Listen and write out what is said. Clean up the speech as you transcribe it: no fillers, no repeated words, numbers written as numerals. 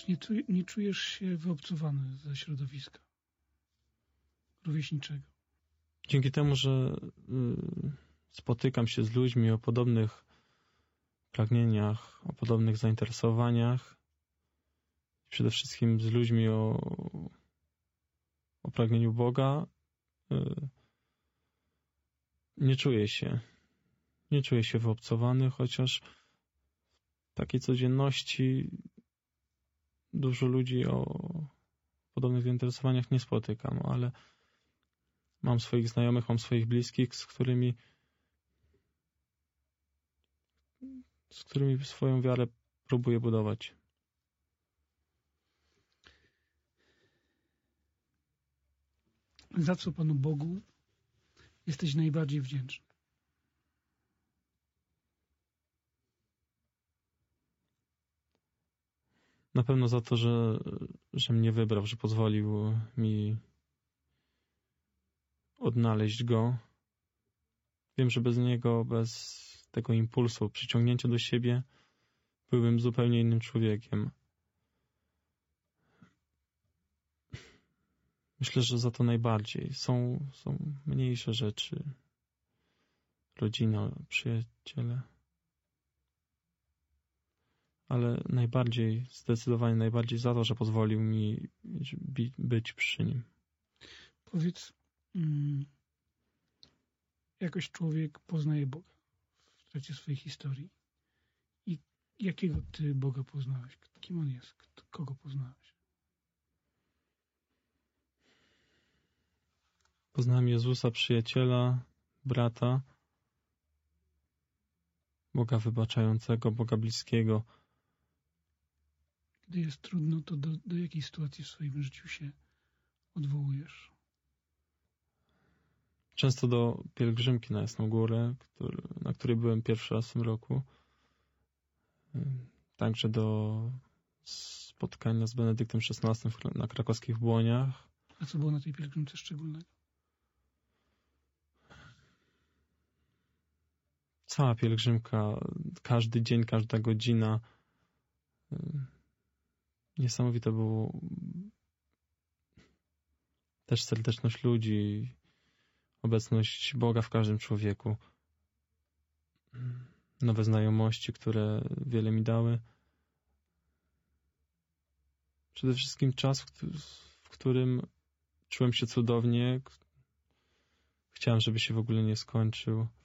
Czy nie czujesz się wyobcowany ze środowiska rówieśniczego? Dzięki temu, że spotykam się z ludźmi o podobnych pragnieniach, o podobnych zainteresowaniach, przede wszystkim z ludźmi o pragnieniu Boga, nie czuję się wyobcowany, chociaż w takiej codzienności dużo ludzi o podobnych zainteresowaniach nie spotykam, ale mam swoich znajomych, mam swoich bliskich, z którymi swoją wiarę próbuję budować. Za co Panu Bogu jesteś najbardziej wdzięczny? Na pewno za to, że mnie wybrał, że pozwolił mi odnaleźć Go. Wiem, że bez Niego, bez tego impulsu, przyciągnięcia do siebie, byłbym zupełnie innym człowiekiem. Myślę, że za to najbardziej. Są mniejsze rzeczy. Rodzina, przyjaciele. Ale zdecydowanie najbardziej za to, że pozwolił mi być przy Nim. Powiedz, jakoś człowiek poznaje Boga w trakcie swojej historii. I jakiego Ty Boga poznałeś? Kim On jest? Kogo poznałeś? Poznałem Jezusa, przyjaciela, brata, Boga wybaczającego, Boga bliskiego. Gdy jest trudno, to do jakiej sytuacji w swoim życiu się odwołujesz? Często do pielgrzymki na Jasną Górę, na której byłem pierwszy raz w tym roku. Także do spotkania z Benedyktem XVI na krakowskich Błoniach. A co było na tej pielgrzymce szczególnego? Cała pielgrzymka, każdy dzień, każda godzina. Niesamowite było też serdeczność ludzi, obecność Boga w każdym człowieku. Nowe znajomości, które wiele mi dały. Przede wszystkim czas, w którym czułem się cudownie. Chciałem, żeby się w ogóle nie skończył.